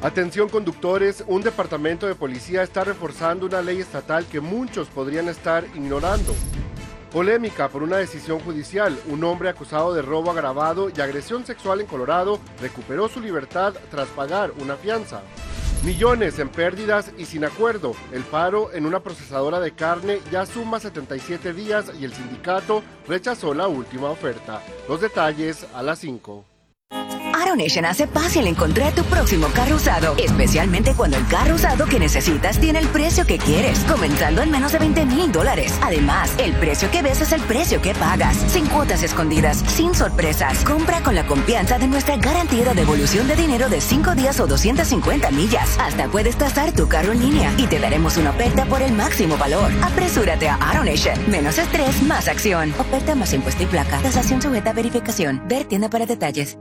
Atención conductores, un departamento de policía está reforzando una ley estatal que muchos podrían estar ignorando. Polémica por una decisión judicial. Un hombre acusado de robo agravado y agresión sexual en Colorado recuperó su libertad tras pagar una fianza. Millones en pérdidas y sin acuerdo. El paro en una procesadora de carne ya suma 77 días y el sindicato rechazó la última oferta. Los detalles a las 5. AutoNation hace fácil encontrar tu próximo carro usado, especialmente cuando el carro usado que necesitas tiene el precio que quieres, comenzando en menos de $20,000. Además, el precio que ves es el precio que pagas, sin cuotas escondidas, sin sorpresas. Compra con la confianza de nuestra garantía de devolución de dinero de 5 días o 250 millas. Hasta puedes tasar tu carro en línea y te daremos una oferta por el máximo valor. Apresúrate a AutoNation. Menos estrés, más acción. Oferta más impuesto y placa. Tasación sujeta a verificación. Ver tienda para detalles.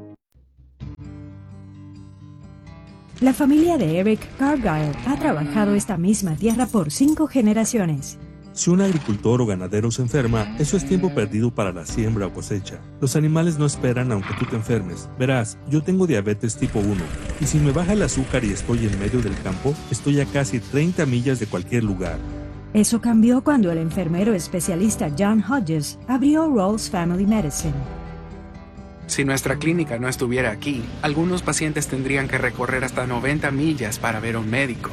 La familia de Eric Cargyle ha trabajado esta misma tierra por 5 generaciones. Si un agricultor o ganadero se enferma, eso es tiempo perdido para la siembra o cosecha. Los animales no esperan aunque tú te enfermes. Verás, yo tengo diabetes tipo 1, y si me baja el azúcar y estoy en medio del campo, estoy a casi 30 millas de cualquier lugar. Eso cambió cuando el enfermero especialista John Hodges abrió Rolls Family Medicine. Si nuestra clínica no estuviera aquí, algunos pacientes tendrían que recorrer hasta 90 millas para ver a un médico.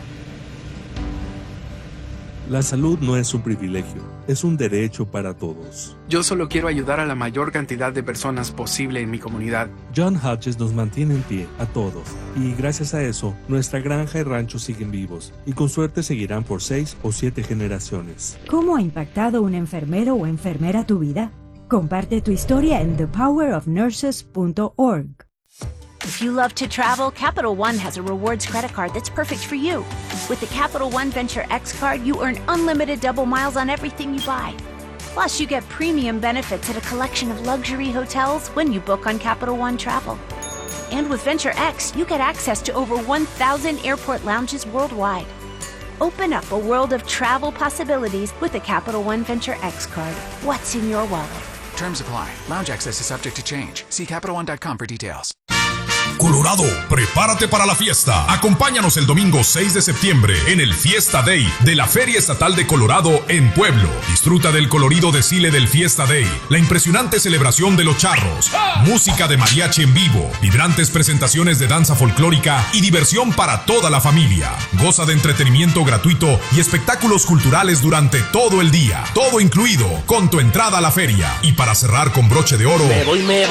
La salud no es un privilegio, es un derecho para todos. Yo solo quiero ayudar a la mayor cantidad de personas posible en mi comunidad. John Hodges nos mantiene en pie a todos, y gracias a eso, nuestra granja y rancho siguen vivos, y con suerte seguirán por 6 o 7 generaciones. ¿Cómo ha impactado un enfermero o enfermera tu vida? Comparte tu historia en thepowerofnurses.org. If you love to travel, Capital One has a rewards credit card that's perfect for you. With the Capital One Venture X card, you earn unlimited double miles on everything you buy. Plus, you get premium benefits at a collection of luxury hotels when you book on Capital One Travel. And with Venture X, you get access to over 1,000 airport lounges worldwide. Open up a world of travel possibilities with the Capital One Venture X card. What's in your wallet? Terms apply. Lounge access is subject to change. See CapitalOne.com for details. Colorado, prepárate para la fiesta. Acompáñanos el domingo 6 de septiembre en el Fiesta Day de la Feria Estatal de Colorado en Pueblo. Disfruta del colorido desfile del Fiesta Day, la impresionante celebración de los charros, música de mariachi en vivo, vibrantes presentaciones de danza folclórica y diversión para toda la familia. Goza de entretenimiento gratuito y espectáculos culturales durante todo el día. Todo incluido con tu entrada a la feria. Y para cerrar con broche de oro, me voy